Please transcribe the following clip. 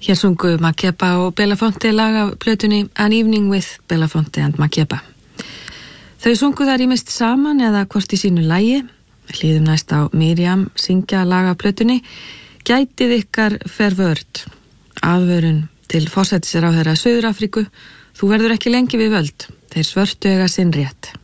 Hér sungu Makeba og Belafonte lag af plötunni An Evening with Belafonte and Makeba. Þau sungu þar ýmist saman eða hvort í sínu lagi. Hlýðum næst á Miriam syngja lag af plötunni Gætið ykkar fer vörd. Aðvörun til forsætisráðherra Suður-Afríku. Þú verður ekki lengi við völd. Þeir svörtu eiga sinn rétt.